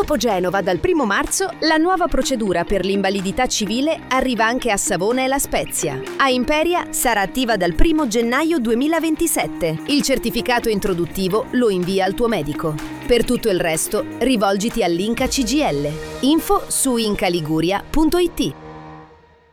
Dopo Genova, dal 1 marzo, la nuova procedura per l'invalidità civile arriva anche a Savona e La Spezia. A Imperia sarà attiva dal 1 gennaio 2027. Il certificato introduttivo lo invia al tuo medico. Per tutto il resto, rivolgiti all'Inca CGL. Info su incaliguria.it.